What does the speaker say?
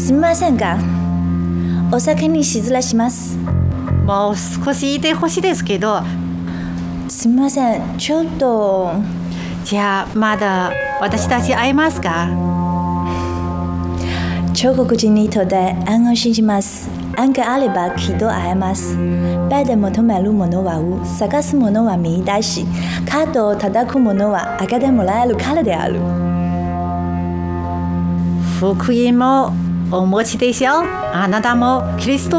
すみませんか。お酒にしずらします。 もう少しいてほしいですけど。 すみません、ちょっと。 じゃあまだ私たち会えますか。 中国人里头的安安心します。案があればきっと会えます。バで求めるものは探すものは見出し、カードを叩くものは開けてもらえるからである。 福音もお持ちでしょ。あなたもキリスト